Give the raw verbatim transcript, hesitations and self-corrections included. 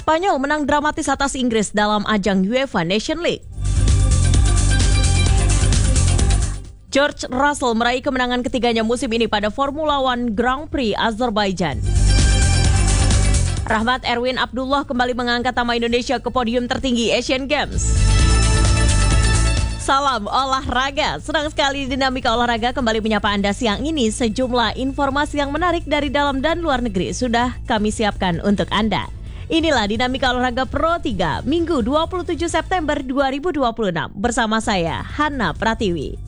Spanyol menang dramatis atas Inggris dalam ajang UEFA Nation League. George Russell meraih kemenangan ketiganya musim ini pada Formula One Grand Prix Azerbaijan. Rahmat Erwin Abdullah kembali mengangkat nama Indonesia ke podium tertinggi Asian Games. Salam olahraga, senang sekali dinamika olahraga kembali menyapa Anda siang ini. Sejumlah informasi yang menarik dari dalam dan luar negeri sudah kami siapkan untuk Anda. Inilah dinamika olahraga Pro tiga, Minggu dua puluh tujuh September dua ribu dua puluh enam. Bersama saya, Hana Pratiwi.